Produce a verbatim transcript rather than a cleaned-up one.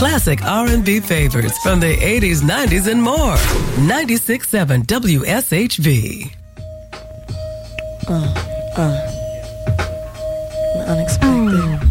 Classic R and B favorites from the eighties, nineties, and more. ninety-six point seven W S H V. Uh, uh.